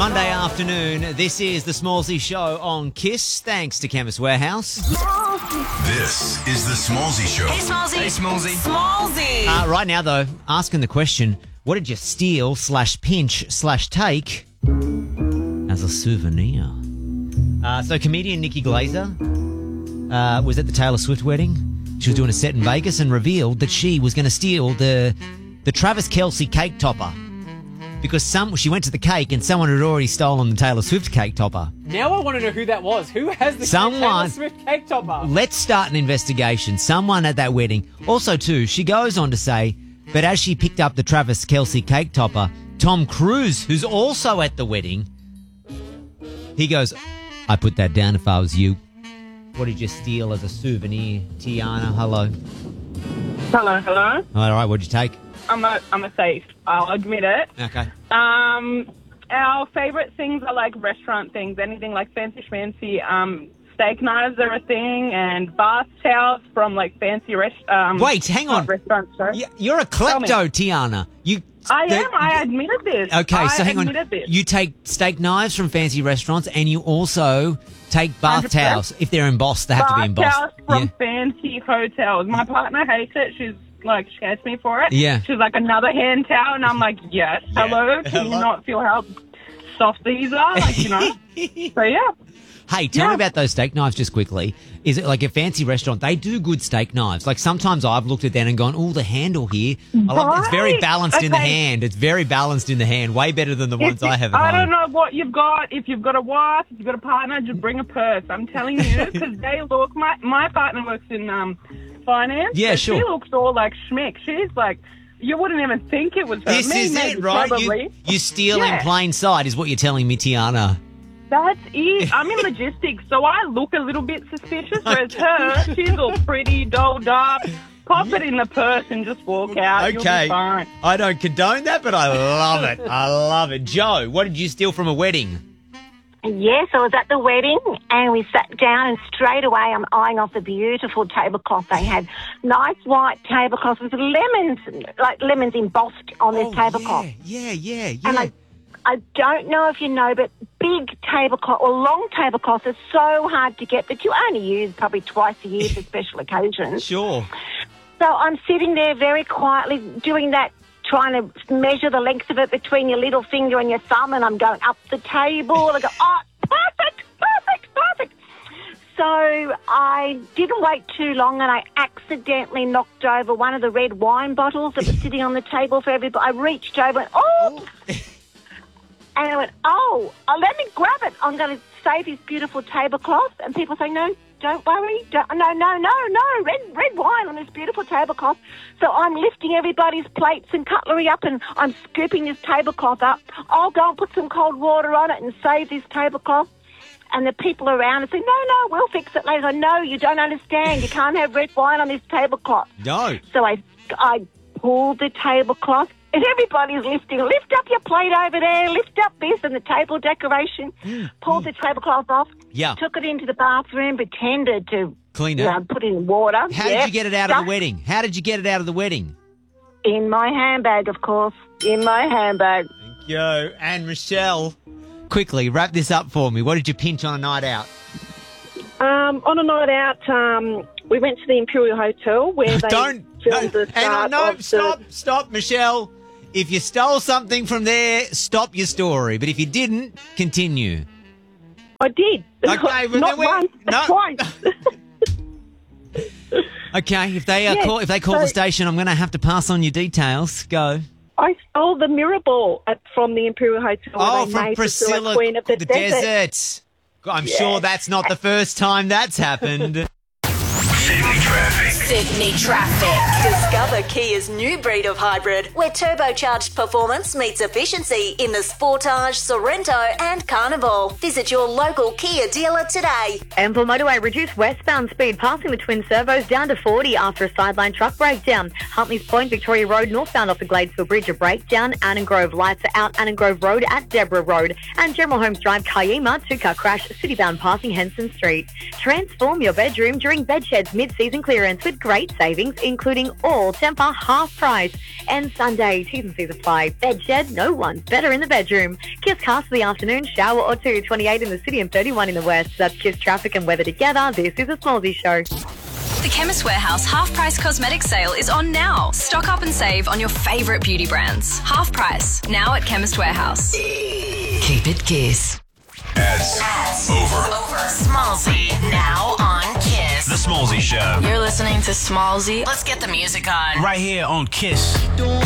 Monday afternoon, this is the Smallsy Show on KISS, thanks to Chemist Warehouse. This is the Smallsy Show. Hey, Smallsy. Hey, Smallsy. Smallsy. Right now, though, asking the question, what did you steal / pinch / take as a souvenir? So comedian Nikki Glazer was at the Taylor Swift wedding. She was doing a set in Vegas and revealed that she was going to steal the Travis Kelce cake topper because she went to the cake and someone had already stolen the Taylor Swift cake topper. Now I want to know who that was. Who has the Taylor Swift cake topper? Let's start an investigation. Someone at that wedding. Also, too, she goes on to say, but as she picked up the Travis Kelce cake topper, Tom Cruise, who's also at the wedding, he goes, I put that down if I was you. What did you steal as a souvenir? Tiana, hello. Hello. All right, what'd you take? I'm a thief. I'll admit it. Okay. Our favourite things are like restaurant things, anything like fancy schmancy. Steak knives are a thing, and bath towels from like fancy Wait, hang on. restaurants. You're a klepto, Tiana. I am. I admitted this. Okay, so hang on. This. You take steak knives from fancy restaurants, and you also take bath 100%. towels. If they're embossed, they have to be embossed. Bath towels from fancy hotels. My partner hates it. She's like, she hates me for it. Yeah. She's like, another hand towel, and I'm like, yes. Hello. Can you not feel how soft these are? Like, you know. So yeah. Hey, tell me about those steak knives just quickly. Is it like a fancy restaurant? They do good steak knives. Like sometimes I've looked at them and gone, oh, the handle here. It's very balanced in the hand. It's very balanced in the hand. Way better than the ones I have at home. I don't know what you've got. If you've got a wife, if you've got a partner, just bring a purse. I'm telling you, because they look, my partner works in finance. Yeah, sure. She looks all like schmick. She's like, you wouldn't even think it was her. This is it, right? Probably. You steal in plain sight is what you're telling me, Tiana. That's it. I'm in logistics, so I look a little bit suspicious, whereas her, she's all pretty, dolled up. Pop it in the purse and just walk out. You'll be fine. I don't condone that, but I love it. I love it. Joe, what did you steal from a wedding? Yes, I was at the wedding and we sat down and straight away I'm eyeing off the beautiful tablecloth they had. Nice white tablecloth with lemons, like lemons embossed on this tablecloth. Yeah. And I don't know if you know, but big tablecloth or long tablecloths are so hard to get that you only use probably twice a year for special occasions. Sure. So I'm sitting there very quietly doing that, trying to measure the length of it between your little finger and your thumb, and I'm going up the table. And I go, oh, perfect. So I didn't wait too long, and I accidentally knocked over one of the red wine bottles that was sitting on the table for everybody. I reached over and, and I went, let me grab it. I'm going to save his beautiful tablecloth. And people say, no, don't worry. No. Red wine on this beautiful tablecloth. So I'm lifting everybody's plates and cutlery up and I'm scooping this tablecloth up. I'll go and put some cold water on it and save this tablecloth. And the people around say, no, we'll fix it later. I know, you don't understand. You can't have red wine on this tablecloth. No. So I pulled the tablecloth. And everybody's lifting. Lift up your plate over there. Lift up this and the table decoration. Pulled the tablecloth off. Yeah. Took it into the bathroom. Pretended to clean it. Put in water. How did you get it out of the wedding? How did you get it out of the wedding? In my handbag, of course. In my handbag. Thank you. And Michelle, quickly wrap this up for me. What did you pinch on a night out? On a night out, we went to the Imperial Hotel where they filmed the start of Stop, Michelle. If you stole something from there, stop your story. But if you didn't, continue. I did. Okay, not once, twice. Okay, if they call the station, I'm going to have to pass on your details. Go. I stole the mirror ball from the Imperial Hotel. Oh, they from made Priscilla, Queen of the Desert. I'm sure that's not the first time that's happened. Sydney Traffic. Discover Kia's new breed of hybrid where turbocharged performance meets efficiency in the Sportage, Sorrento and Carnival. Visit your local Kia dealer today. Ample motorway reduced westbound speed passing the twin servos down to 40 after a sideline truck breakdown. Huntley's Point, Victoria Road northbound off the Gladesville Bridge, a breakdown. Annan Grove lights are out Annan Grove Road at Deborah Road. And General Holmes Drive, Kiama, two-car crash, citybound passing Henson Street. Transform your bedroom during Bedshed's mid-season clearance with great savings, including all Tempur half price. And Sunday, T's and C's apply. Bedshed, no one's better in the bedroom. Kiss cast for the afternoon, shower or two, 28 in the city and 31 in the west. That's Kiss traffic and weather together. This is a Smallsy show. The Chemist Warehouse half-price cosmetic sale is on now. Stock up and save on your favourite beauty brands. Half price, now at Chemist Warehouse. Keep it Kiss. Ads. Over. Smallsy, now on Kiss. The Smallsy Show. You're listening to Smallsy. Let's get the music on. Right here on Kiss.